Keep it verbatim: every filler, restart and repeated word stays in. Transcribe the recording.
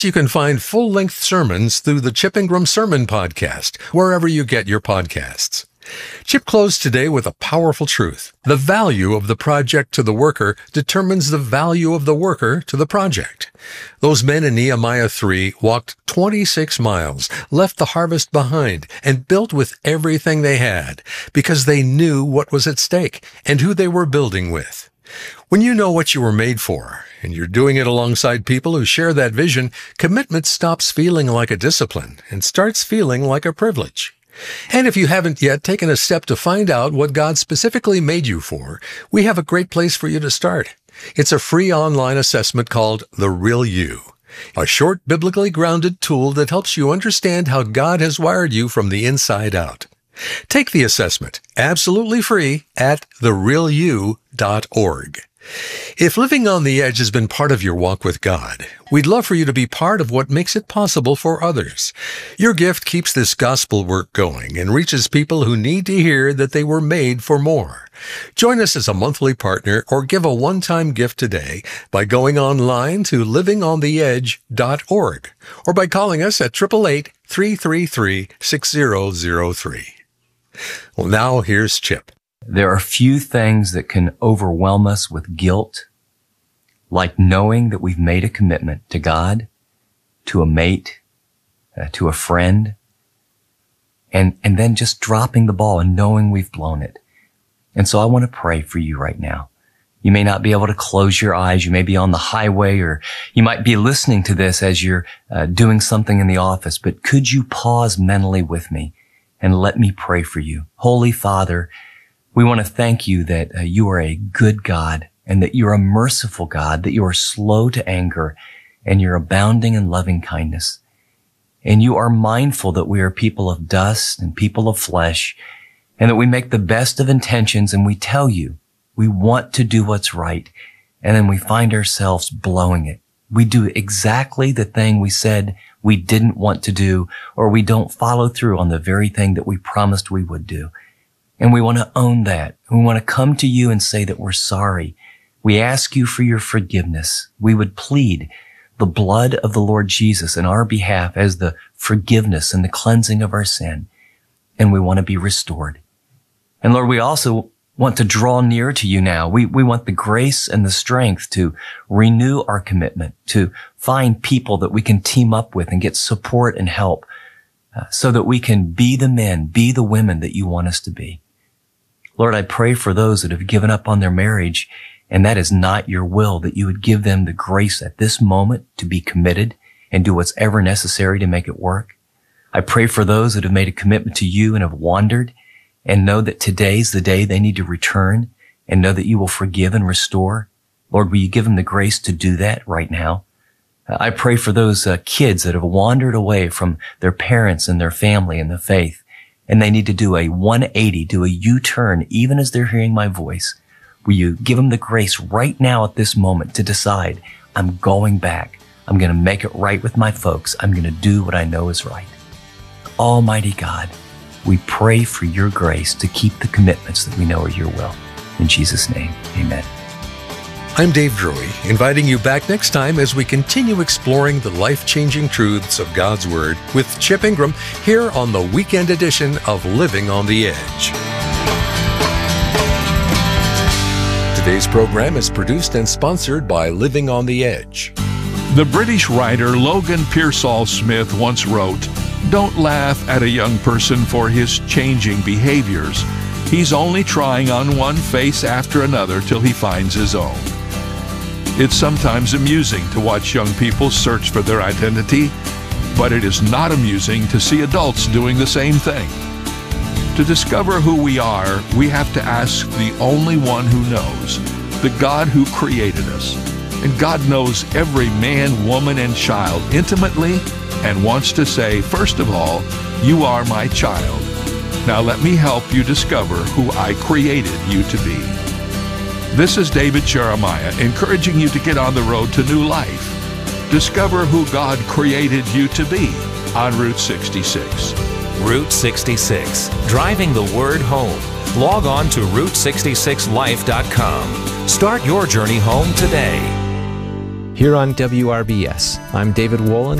You can find full-length sermons through the Chip Ingram Sermon Podcast, wherever you get your podcasts. Chip closed today with a powerful truth. The value of the project to the worker determines the value of the worker to the project. Those men in Nehemiah three walked twenty-six miles, left the harvest behind, and built with everything they had, because they knew what was at stake and who they were building with. When you know what you were made for, and you're doing it alongside people who share that vision, commitment stops feeling like a discipline and starts feeling like a privilege. And if you haven't yet taken a step to find out what God specifically made you for, we have a great place for you to start. It's a free online assessment called The Real You, a short, biblically grounded tool that helps you understand how God has wired you from the inside out. Take the assessment, absolutely free, at the real you dot org. If living on the edge has been part of your walk with God, we'd love for you to be part of what makes it possible for others. Your gift keeps this gospel work going and reaches people who need to hear that they were made for more. Join us as a monthly partner or give a one-time gift today by going online to living on the edge dot org or by calling us at eight eight eight, three three three, six zero zero three. Well, now here's Chip. There are few things that can overwhelm us with guilt like knowing that we've made a commitment to God, to a mate, uh, to a friend, and, and then just dropping the ball and knowing we've blown it. And so I want to pray for you right now. You may not be able to close your eyes. You may be on the highway, or you might be listening to this as you're uh, doing something in the office, but could you pause mentally with me and let me pray for you? Holy Father, we want to thank you that uh, you are a good God and that you're a merciful God, that you are slow to anger and you're abounding in loving kindness. And you are mindful that we are people of dust and people of flesh, and that we make the best of intentions and we tell you we want to do what's right, and then we find ourselves blowing it. We do exactly the thing we said we didn't want to do, or we don't follow through on the very thing that we promised we would do. And we want to own that. We want to come to you and say that we're sorry. We ask you for your forgiveness. We would plead the blood of the Lord Jesus in our behalf as the forgiveness and the cleansing of our sin. And we want to be restored. And Lord, we also want to draw near to you now. We, we want the grace and the strength to renew our commitment, to find people that we can team up with and get support and help, uh, so that we can be the men, be the women that you want us to be. Lord, I pray for those that have given up on their marriage, and that is not your will, that you would give them the grace at this moment to be committed and do what's ever necessary to make it work. I pray for those that have made a commitment to you and have wandered and know that today's the day they need to return and know that you will forgive and restore. Lord, will you give them the grace to do that right now? I pray for those uh, kids that have wandered away from their parents and their family and the faith, and they need to do a one eighty, do a U-turn, even as they're hearing my voice. Will you give them the grace right now at this moment to decide, I'm going back. I'm going to make it right with my folks. I'm going to do what I know is right. Almighty God, we pray for your grace to keep the commitments that we know are your will. In Jesus' name, amen. I'm Dave Drury, inviting you back next time as we continue exploring the life-changing truths of God's Word with Chip Ingram here on the weekend edition of Living on the Edge. Today's program is produced and sponsored by Living on the Edge. The British writer Logan Pearsall Smith once wrote, "Don't laugh at a young person for his changing behaviors. He's only trying on one face after another till he finds his own." It's sometimes amusing to watch young people search for their identity, but it is not amusing to see adults doing the same thing. To discover who we are, we have to ask the only one who knows, the God who created us. And God knows every man, woman, and child intimately and wants to say, first of all, you are my child. Now let me help you discover who I created you to be. This is David Jeremiah, encouraging you to get on the road to new life. Discover who God created you to be on Route sixty-six. Route sixty-six, driving the word home. Log on to route sixty-six life dot com. Start your journey home today. Here on W R B S, I'm David Wolin.